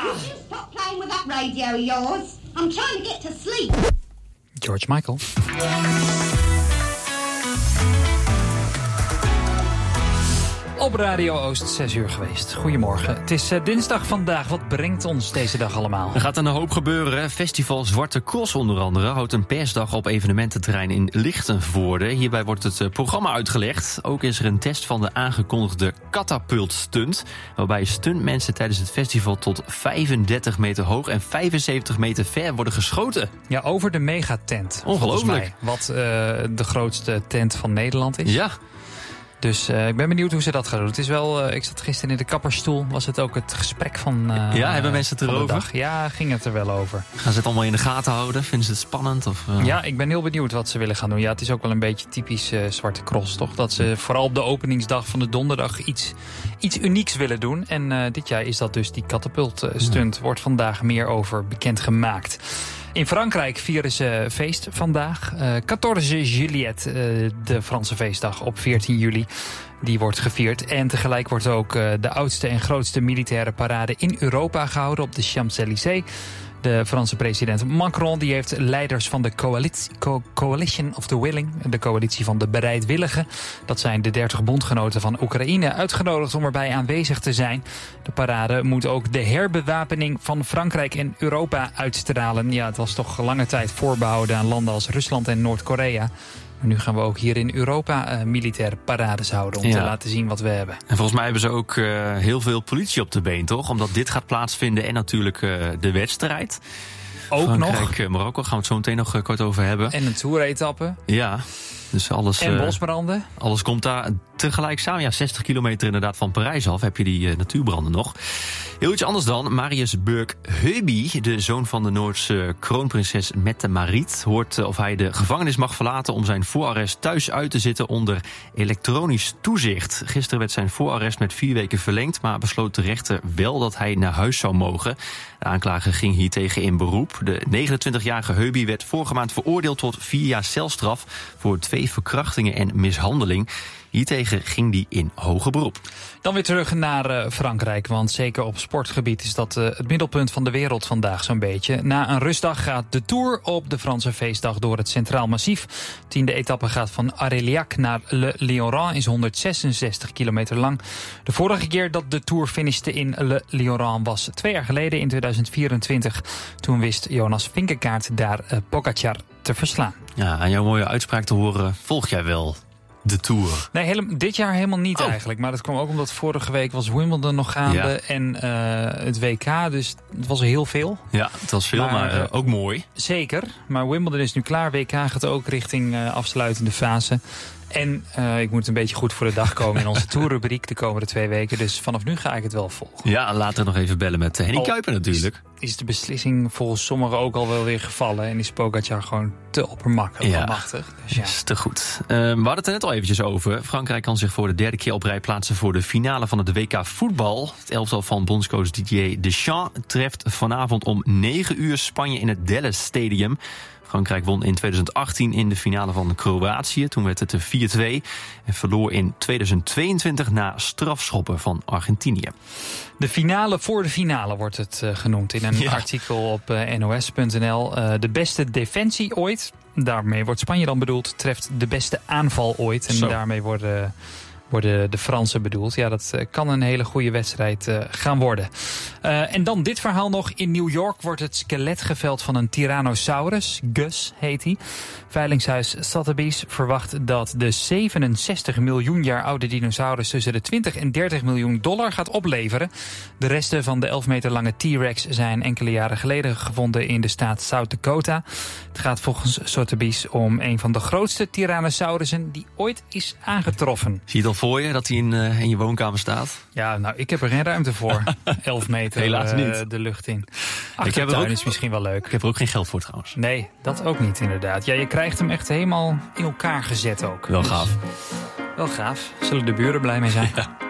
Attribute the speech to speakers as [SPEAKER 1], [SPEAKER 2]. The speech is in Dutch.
[SPEAKER 1] Stop playing with that radio of yours. I'm trying to get to sleep.
[SPEAKER 2] George Michael. Op Radio Oost, 6 uur geweest. Goedemorgen. Het is dinsdag vandaag. Wat brengt ons deze dag allemaal?
[SPEAKER 3] Er gaat een hoop gebeuren. Festival Zwarte Cross onder andere houdt een persdag op evenemententerrein in Lichtenvoorde. Hierbij wordt het programma uitgelegd. Ook is er een test van de aangekondigde katapultstunt, waarbij stuntmensen tijdens het festival tot 35 meter hoog en 75 meter ver worden geschoten.
[SPEAKER 2] Ja, over de megatent.
[SPEAKER 3] Ongelooflijk.
[SPEAKER 2] Wat de grootste tent van Nederland is.
[SPEAKER 3] Ja.
[SPEAKER 2] Dus ik ben benieuwd hoe ze dat gaan doen. Het is wel, ik zat gisteren in de kappersstoel. Was het ook het gesprek van
[SPEAKER 3] ja, hebben mensen het erover?
[SPEAKER 2] Ja, ging het er wel over.
[SPEAKER 3] Gaan ze het allemaal in de gaten houden? Vinden ze het spannend? Of,
[SPEAKER 2] Ja, ik ben heel benieuwd wat ze willen gaan doen. Ja, het is ook wel een beetje typisch Zwarte Cross, toch? Dat ze vooral op de openingsdag van de donderdag iets unieks willen doen. En dit jaar is dat dus die katapultstunt. Wordt vandaag meer over bekendgemaakt. In Frankrijk vieren ze feest vandaag. 14 Juillet, de Franse feestdag op 14 juli. Die wordt gevierd. En tegelijk wordt ook de oudste en grootste militaire parade in Europa gehouden op de Champs-Élysées. De Franse president Macron die heeft leiders van de Coalition of the Willing, de coalitie van de bereidwilligen, dat zijn de 30 bondgenoten van Oekraïne, uitgenodigd om erbij aanwezig te zijn. De parade moet ook de herbewapening van Frankrijk en Europa uitstralen. Ja, het was toch lange tijd voorbehouden aan landen als Rusland en Noord-Korea. Maar nu gaan we ook hier in Europa militaire parades houden om te laten zien wat we hebben.
[SPEAKER 3] En volgens mij hebben ze ook heel veel politie op de been, toch? Omdat dit gaat plaatsvinden en natuurlijk de wedstrijd.
[SPEAKER 2] Ook
[SPEAKER 3] Frankrijk,
[SPEAKER 2] nog.
[SPEAKER 3] Marokko gaan we het zo meteen nog kort over hebben.
[SPEAKER 2] En een toeretappe.
[SPEAKER 3] Ja. Dus alles,
[SPEAKER 2] en bosbranden.
[SPEAKER 3] Alles komt daar tegelijk samen. Ja, 60 kilometer inderdaad van Parijs af heb je die natuurbranden nog. Heel iets anders dan. Marius Burg-Heuby, de zoon van de Noorse kroonprinses Mette-Marit, hoort of hij de gevangenis mag verlaten om zijn voorarrest thuis uit te zitten onder elektronisch toezicht. Gisteren werd zijn voorarrest met 4 weken verlengd, maar besloot de rechter wel dat hij naar huis zou mogen. De aanklager ging hiertegen in beroep. De 29-jarige Heuby werd vorige maand veroordeeld tot 4 jaar celstraf voor 2 verkrachtingen en mishandeling. Hiertegen ging die in hoger beroep.
[SPEAKER 2] Dan weer terug naar Frankrijk, want zeker op sportgebied is dat het middelpunt van de wereld vandaag zo'n beetje. Na een rustdag gaat de Tour op de Franse feestdag door het Centraal Massief. 10e etappe gaat van Aurillac naar Le Lioran, is 166 kilometer lang. De vorige keer dat de Tour finishte in Le Lioran was 2 jaar geleden in 2024. Toen wist Jonas Vingegaard daar Pogacar te verslaan.
[SPEAKER 3] Ja, aan jouw mooie uitspraak te horen, volg jij wel de Tour?
[SPEAKER 2] Nee, dit jaar helemaal niet eigenlijk. Maar dat kwam ook omdat vorige week was Wimbledon nog gaande en het WK. Dus het was heel veel.
[SPEAKER 3] Ja, het was veel, maar ook mooi.
[SPEAKER 2] Zeker, maar Wimbledon is nu klaar. WK gaat ook richting afsluitende fase. En ik moet een beetje goed voor de dag komen in onze tourrubriek de komende 2 weken. Dus vanaf nu ga ik het wel volgen.
[SPEAKER 3] Ja, later nog even bellen met Henny Kuiper natuurlijk.
[SPEAKER 2] Is de beslissing volgens sommigen ook al wel weer gevallen. En is Pogacar gewoon te oppermakkelijk en machtig. Dus
[SPEAKER 3] is te goed. We hadden het er net al eventjes over. Frankrijk kan zich voor de 3e keer op rij plaatsen voor de finale van het WK voetbal. Het elftal van bondscoach Didier Deschamps treft vanavond om 9 uur Spanje in het Delles Stadium. Frankrijk won in 2018 in de finale van Kroatië. Toen werd het 4-2 en verloor in 2022 na strafschoppen van Argentinië.
[SPEAKER 2] De finale voor de finale wordt het genoemd in een artikel op nos.nl. De beste defensie ooit, daarmee wordt Spanje dan bedoeld, treft de beste aanval ooit. En daarmee worden de Fransen bedoeld. Ja, dat kan een hele goede wedstrijd gaan worden. En dan dit verhaal nog. In New York wordt het skelet geveld van een Tyrannosaurus. Gus heet hij. Veilingshuis Sotheby's verwacht dat de 67 miljoen jaar oude dinosaurus tussen de 20 en 30 miljoen dollar gaat opleveren. De resten van de 11 meter lange T-Rex zijn enkele jaren geleden gevonden in de staat South Dakota. Het gaat volgens Sotheby's om een van de grootste Tyrannosaurussen die ooit is aangetroffen.
[SPEAKER 3] Zie je het al voor je dat hij in je woonkamer staat?
[SPEAKER 2] Ja, nou, ik heb er geen ruimte voor. 11 meter
[SPEAKER 3] helaas niet.
[SPEAKER 2] De lucht in. Achtertuin is misschien wel leuk.
[SPEAKER 3] Ik heb er ook geen geld voor trouwens.
[SPEAKER 2] Nee, dat ook niet inderdaad. Ja, je krijgt hem echt helemaal in elkaar gezet ook.
[SPEAKER 3] Wel gaaf.
[SPEAKER 2] Wel gaaf. Zullen de buren blij mee zijn?
[SPEAKER 3] Ja.